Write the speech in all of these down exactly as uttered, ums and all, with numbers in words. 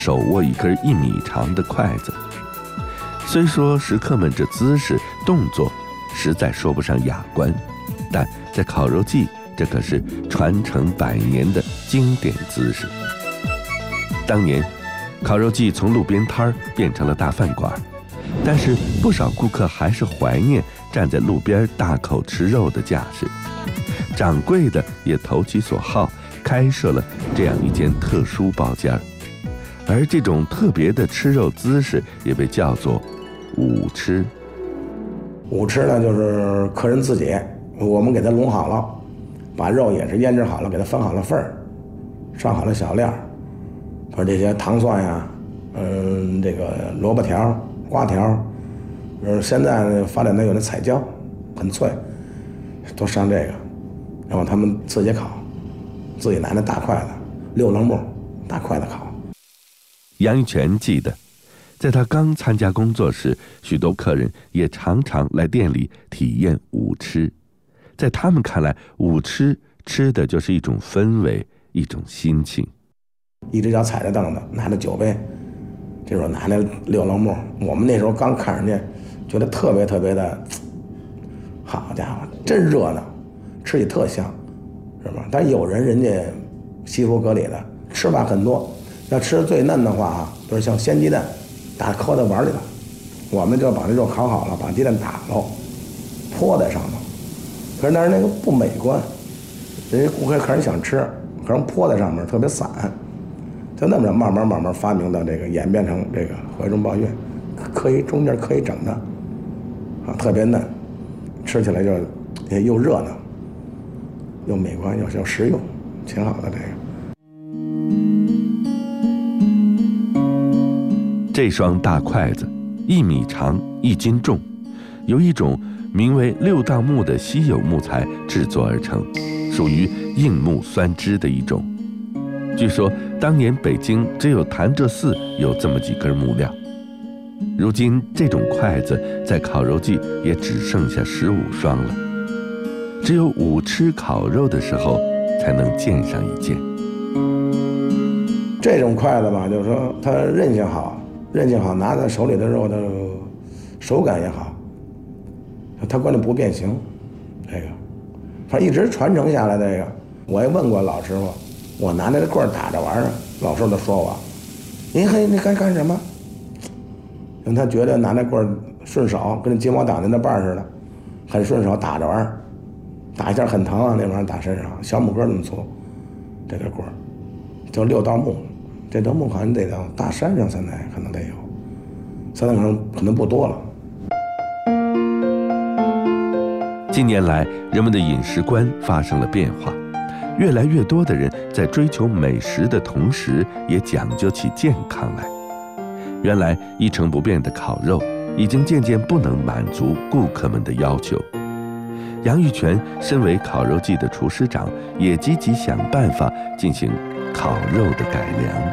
手握一根一米长的筷子。虽说食客们这姿势动作实在说不上雅观，但在烤肉季，这可是传承百年的经典姿势。当年烤肉季从路边摊儿变成了大饭馆，但是不少顾客还是怀念站在路边大口吃肉的架势。掌柜的也投其所好，开设了这样一间特殊包间，而这种特别的吃肉姿势也被叫做午吃。 午吃呢，就是客人自己，我们给他拢好了，把肉也是腌制好了，给他分好了份儿，上好了小料，说这些糖蒜呀，嗯，这个萝卜条、瓜条，呃，现在发展的有那彩椒，很脆，都上这个，然后他们自己烤，自己拿那大筷子，六棱木大筷子烤。 杨玉泉记得，在他刚参加工作时，许多客人也常常来店里体验午吃。在他们看来，午吃吃的就是一种氛围，一种心情。 一只脚踩着凳子，拿着酒杯，这时候拿那六棱木，我们那时候刚看人家，觉得特别特别的，好家伙，真热闹，吃起特香，是吧？但有人人家西服革履的，吃法很多，要吃最嫩的话啊，比如像鲜鸡蛋，打扣在碗里头，我们就把那肉烤好了，把鸡蛋打喽，泼在上头。可是但是那个不美观，人家顾客客人想吃，可能泼在上面特别散，就那么着慢慢慢慢发明到这个演变成这个怀中抱月，可以中间可以整的，啊，特别嫩，吃起来就也又热闹，又美观又又实用，挺好的这个。这双大筷子一米长一斤重，由一种名为六道木的稀有木材制作而成，属于硬木酸枝的一种。据说当年北京只有潭柘寺有这么几根木料。如今这种筷子在烤肉季也只剩下十五双了，只有午吃烤肉的时候才能见上一件。 这种筷子吧，就是说它韧性好，韧性好，拿在手里的肉的手感也好，它关键不变形。这个反正一直传承下来的这个，我也问过老师傅，我拿那个棍儿打着玩儿，老师傅都说我，您嘿，你该干什么？因为他觉得拿那棍儿顺手，跟那鸡毛掸子那把似的，很顺手，打着玩儿，打一下很疼啊，那玩意儿打身上，小拇哥那么粗，这根棍儿叫六道木，这道木好像得到大山上现在可能得有，现在可能可能不多了。 近年来，人们的饮食观发生了变化，越来越多的人在追求美食的同时，也讲究起健康来。原来一成不变的烤肉，已经渐渐不能满足顾客们的要求。杨玉泉身为烤肉季的厨师长，也积极想办法进行烤肉的改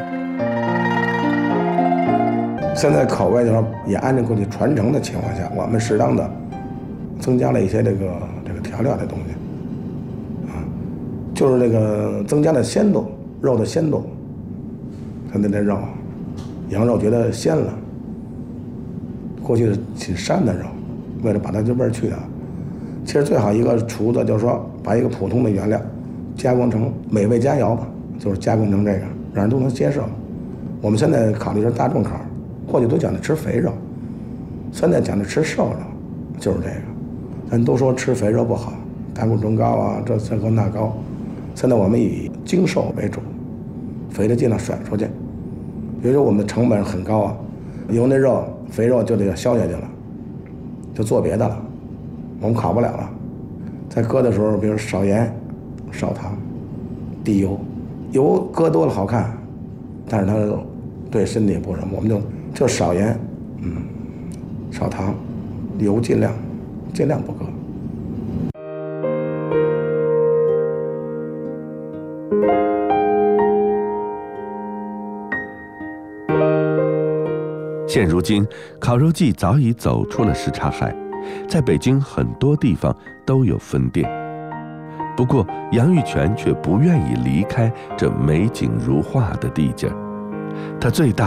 良。现在口味就是也按照过去传承的情况下，我们适当的增加了一些这个这个调料的东西，啊，就是这个增加了鲜度，肉的鲜度。看那那肉，羊肉觉得鲜了，过去是挺膻的肉，为了把它这味儿去掉。其实最好一个厨子就是说，把一个普通的原料加工成美味佳肴吧，就是加工成这个，让人都能接受。我们现在考虑是大众烤，过去都讲的吃肥肉，现在讲的吃瘦肉，就是这个。咱都说吃肥肉不好，胆固醇高啊，这这高那高。现在我们以精瘦为主，肥的尽量甩出去。比如说我们的成本很高啊，有那肉肥肉就得消下去了，就做别的了，我们烤不了了。在搁的时候，比如少盐、少糖、低油，油搁多了好看，但是它对身体不什么，我们就就少盐，嗯，少糖，油尽量尽量不搁。 现如今，烤肉季早已走出了什刹海，在北京很多地方都有分店。不过，杨玉泉却不愿意离开这美景如画的地界儿，他最大